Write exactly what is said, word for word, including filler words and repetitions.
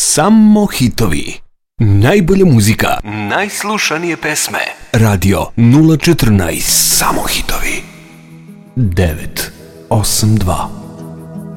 Samo hitovi. Najbolja muzika. Najslušanije pesme. Radio nula četrnaest. Samo hitovi. devet osam dva